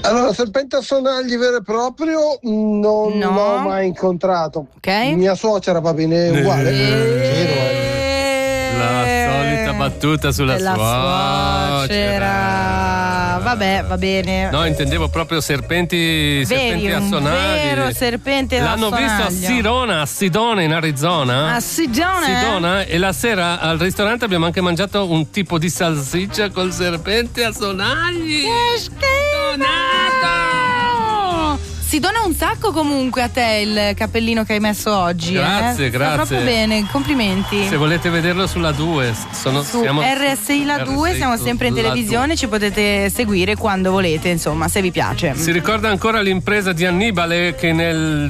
Allora, serpente a sonagli vero e proprio non l'ho mai incontrato. Ok. Mia suocera papine è uguale. La solita battuta sulla suocera. Vabbè, va bene. No, intendevo proprio serpenti a sonagli. Vero serpente a L'hanno visto a Sidona in Arizona. A Sidona? E la sera al ristorante abbiamo anche mangiato un tipo di salsiccia col serpente a sonagli. Che schifo! Si dona un sacco comunque a te il cappellino che hai messo oggi. Grazie. Sta proprio bene, complimenti. Se volete vederlo sulla 2, siamo RSI la 2, siamo sempre in televisione, ci potete seguire quando volete, insomma, se vi piace. Si ricorda ancora l'impresa di Annibale che nel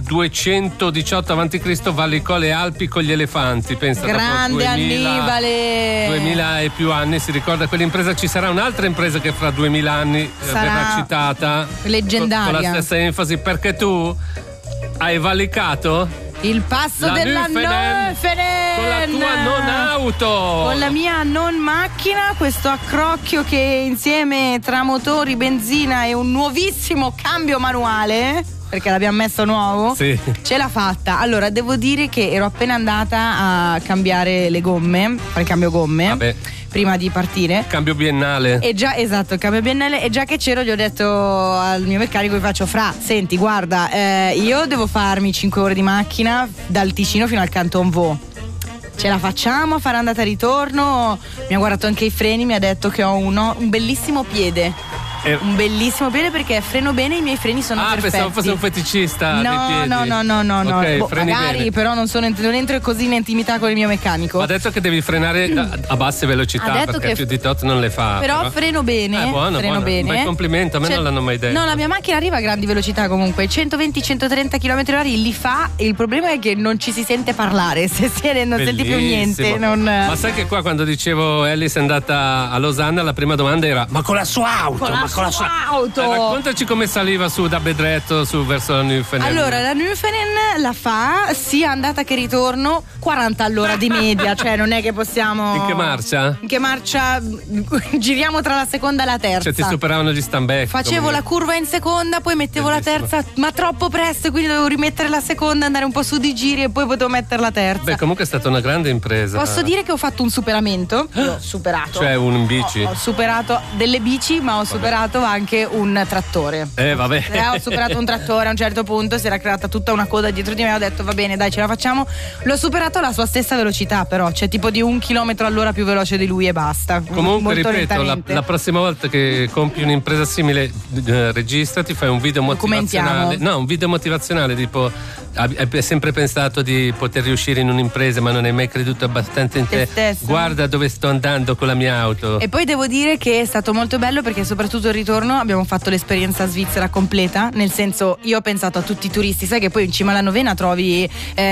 218 a.C. valicò le Alpi con gli elefanti. Pensa, grande dopo 2000, Annibale! 2000 e più anni si ricorda quell'impresa. Ci sarà un'altra impresa che fra 2000 anni verrà citata, leggendaria, con la stessa enfasi, perché tu hai valicato il passo della Neufenen con la tua non auto, con la mia non macchina, questo accrocchio che insieme tra motori, benzina e un nuovissimo cambio manuale, perché l'abbiamo messo nuovo, sì, ce l'ha fatta. Allora, devo dire che ero appena andata a cambiare le gomme, fare il cambio gomme. Vabbè, prima di partire. Cambio biennale. E già, esatto, il cambio biennale. E già che c'ero, gli ho detto al mio meccanico, gli faccio: Fra, senti, guarda, io devo farmi 5 ore di macchina dal Ticino fino al Canton Vaud. Ce la facciamo a fare andata e ritorno? Mi ha guardato anche i freni, mi ha detto che ho un bellissimo piede. Un bellissimo piede, perché freno bene, i miei freni sono perfetti. Pensavo fosse un feticista dei piedi. No. Okay, magari bene. però non entro così in intimità con il mio meccanico. Ha detto che devi frenare a basse velocità, perché che più di tot non le fa. Però freno bene. Buono. Bene. Bel complimento, a me non l'hanno mai detto. No, la mia macchina arriva a grandi velocità comunque, 120-130 km/h li fa. Il problema è che non ci si sente parlare, non senti più niente. Ma sai che qua, quando dicevo Alice è andata a Losanna, la prima domanda era: ma con la sua auto? Con la sua auto? Raccontaci come saliva su da Bedretto verso la Neufenen. Allora, la Neufenen la fa sia andata che ritorno 40 all'ora di media, cioè non è che possiamo. In che marcia? In che marcia? Giriamo tra la seconda e la terza. Cioè ti superavano gli stand-back. Facevo la curva in seconda, poi mettevo bellissimo, la terza, ma troppo presto, quindi dovevo rimettere la seconda, andare un po' su di giri e poi potevo mettere la terza. Beh, comunque è stata una grande impresa. Posso dire che ho fatto un superamento? L'ho superato. Cioè un bici? Ho superato delle bici, ma ho superato anche un trattore. Vabbè. Ho superato un trattore a un certo punto, si era creata tutta una coda dietro di me, ho detto va bene, dai, ce la facciamo. L'ho superato alla sua stessa velocità, però c'è tipo di 1 chilometro all'ora più veloce di lui e basta. Comunque molto ripeto, la prossima volta che compi un'impresa simile, registrati, fai un video motivazionale. No, un video motivazionale tipo: hai sempre pensato di poter riuscire in un'impresa, ma non hai mai creduto abbastanza in te. Guarda dove sto andando con la mia auto. E poi devo dire che è stato molto bello, perché soprattutto il ritorno abbiamo fatto l'esperienza svizzera completa, nel senso, io ho pensato a tutti i turisti, sai che poi in cima alla Novena trovi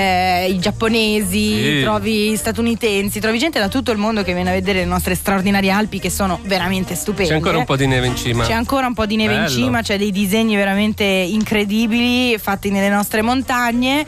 i giapponesi, trovi gli statunitensi, trovi gente da tutto il mondo che viene a vedere le nostre straordinarie Alpi, che sono veramente stupende. C'è ancora un po' di neve in cima. C'è ancora un po' di neve in cima, c'è dei disegni veramente incredibili fatti nelle nostre montagne,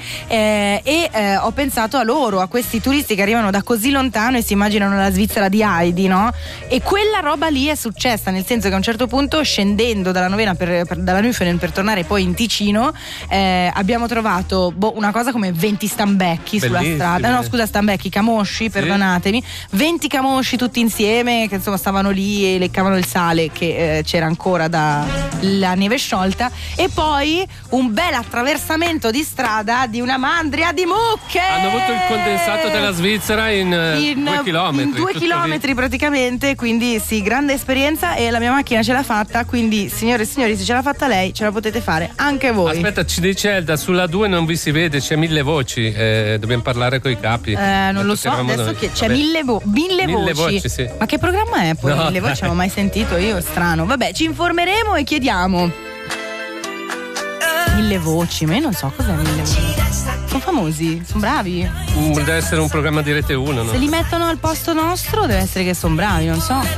ho pensato a loro, a questi turisti che arrivano da così lontano e si immaginano la Svizzera di Heidi, no? E quella roba lì è successa, nel senso che a un certo punto, scendendo dalla Novena dalla Neufenen per tornare poi in Ticino, abbiamo trovato una cosa come 20 stambecchi sulla strada. No, scusa, stambecchi, camosci, perdonatemi, 20 camosci tutti insieme che insomma stavano lì e leccavano il sale che c'era ancora dalla neve sciolta, e poi un bel attraversamento di strada di una mandria di mucche. Hanno avuto il condensato della Svizzera in 2 chilometri. In 2 chilometri praticamente, quindi sì, grande esperienza, e la mia macchina ce l'ha fatta, quindi signore e signori, se ce l'ha fatta lei, ce la potete fare anche voi. Aspetta, ci dice Elda, sulla 2 non vi si vede, c'è 1000 voci, dobbiamo parlare coi capi. Non lo so, adesso che c'è 1000 voci. Sì. Ma che programma è poi? 1000 voci non ho mai sentito io, strano. Vabbè, ci informeremo e chiediamo. 1000 voci, ma io non so cos'è 1000 voci. Sono famosi, sono bravi. Deve essere un programma di Rete 1, no? Se li mettono al posto nostro deve essere che sono bravi, non so.